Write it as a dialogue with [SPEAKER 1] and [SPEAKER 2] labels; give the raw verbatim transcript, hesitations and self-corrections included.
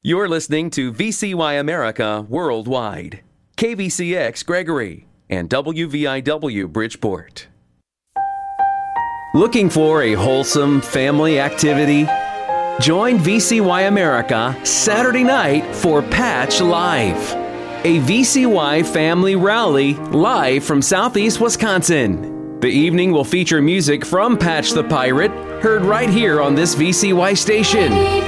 [SPEAKER 1] You're listening to V C Y America Worldwide, K V C X Gregory, and W V I W Bridgeport. Looking for a wholesome family activity? Join V C Y America Saturday night for Patch Live, a V C Y family rally live from Southeast Wisconsin. The evening will feature music from Patch the Pirate, heard right here on this V C Y station.